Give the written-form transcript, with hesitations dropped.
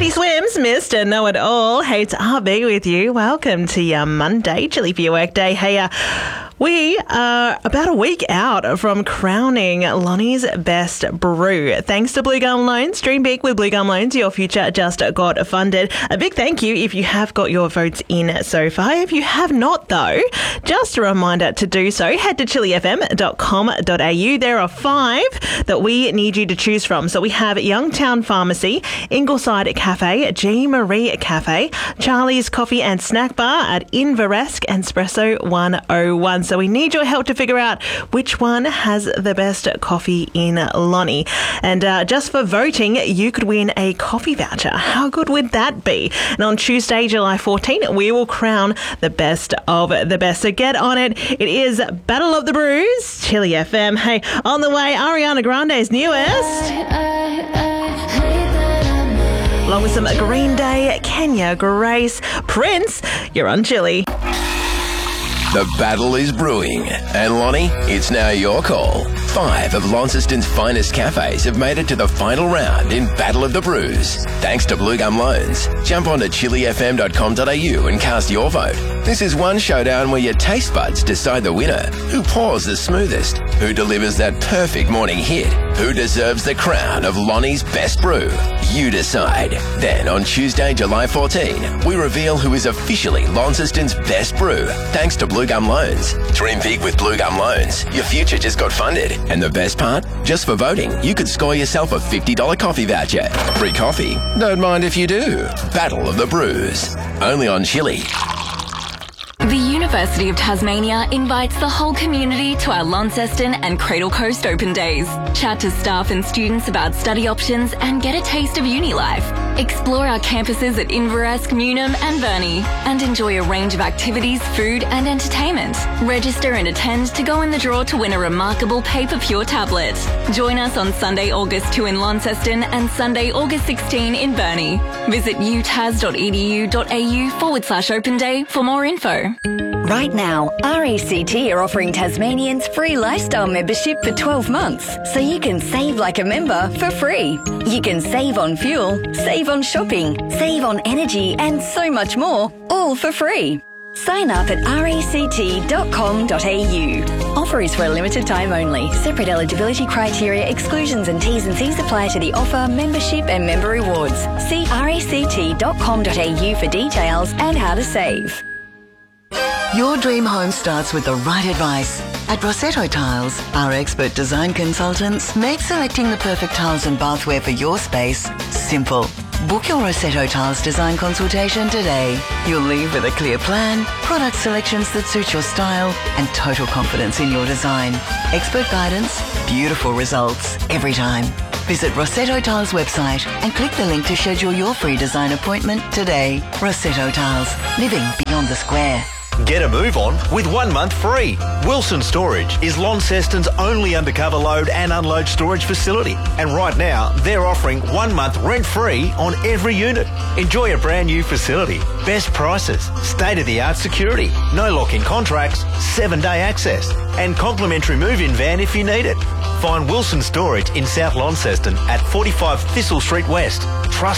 Katie Swims, Mr. Know-It-All. Hey, it's RB with you. Welcome to your Monday, chilly for your workday. Hey, we are about a week out from crowning Lonnie's Best Brew. Thanks to Blue Gum Loans. Dream big with Blue Gum Loans. Your future just got funded. A big thank you if you have got your votes in so far. If you have not, though, just a reminder to do so. Head to chillyfm.com.au. There are 5 that we need you to choose from. So we have Youngtown Pharmacy, Ingleside Cafe, G. Marie Cafe, Charlie's Coffee and Snack Bar at Inveresk and Espresso 101. So we need your help to figure out which one has the best coffee in Lonnie. And just for voting, you could win a coffee voucher. How good would that be? And on Tuesday, July 14, we will crown the best of the best. So get on it. It is Battle of the Brews, Chilly FM. Hey, on the way, Ariana Grande's newest. Along with some Green Day, Kenya Grace, Prince, you're on Chilly. The battle is brewing. And Lonnie, it's now your call. 5 of Launceston's finest cafes have made it to the final round in Battle of the Brews. Thanks to Blue Gum Loans. Jump on to chillyfm.com.au and cast your vote. This is one showdown where your taste buds decide the winner. Who pours the smoothest? Who delivers that perfect morning hit? Who deserves the crown of Lonnie's Best Brew? You decide. Then on Tuesday, July 14, we reveal who is officially Launceston's Best Brew. Thanks to Blue Gum Loans. Dream big with Blue Gum Loans. Your future just got funded. And the best part? Just for voting, you could score yourself a $50 coffee voucher. Free coffee? Don't mind if you do. Battle of the Brews. Only on Chilly. The University of Tasmania invites the whole community to our Launceston and Cradle Coast Open Days. Chat to staff and students about study options and get a taste of uni life. Explore our campuses at Inveresk, Newnham and Burnie and enjoy a range of activities, food and entertainment. Register and attend to go in the draw to win a remarkable Paper Pure tablet. Join us on Sunday, August 2 in Launceston and Sunday, August 16 in Burnie. Visit utas.edu.au/Open Day for more info. Right now, RACT are offering Tasmanians free lifestyle membership for 12 months, so you can save like a member for free. You can save on fuel, save on shopping, save on energy and so much more, all for free. Sign up at ract.com.au. Offer is for a limited time only. Separate eligibility criteria, exclusions and T's and C's apply to the offer, membership and member rewards. See ract.com.au for details and how to save. Your dream home starts with the right advice. At Rossetto Tiles, our expert design consultants make selecting the perfect tiles and bathware for your space simple. Book your Rossetto Tiles design consultation today. You'll leave with a clear plan, product selections that suit your style, and total confidence in your design. Expert guidance, beautiful results every time. Visit Rossetto Tiles website and click the link to schedule your free design appointment today. Rossetto Tiles, living beyond the square. Get a move on with 1 month free. Wilson Storage is Launceston's only undercover load and unload storage facility. And right now, they're offering 1 month rent-free on every unit. Enjoy a brand new facility, best prices, state-of-the-art security, no lock-in contracts, 7-day access, and complimentary move-in van if you need it. Find Wilson Storage in South Launceston at 45 Thistle Street West. Trust